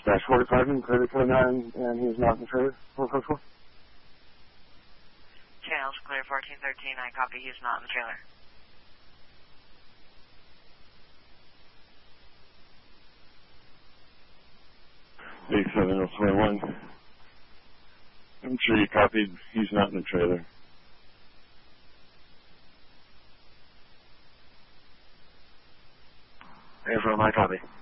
Dispatch 45 and clear 49, and he is not in the trailer. 444. Channels clear 1413. I copy. He's not in the trailer. Big 7021. I'm sure you copied. He's not in the trailer. Airflow, I copy.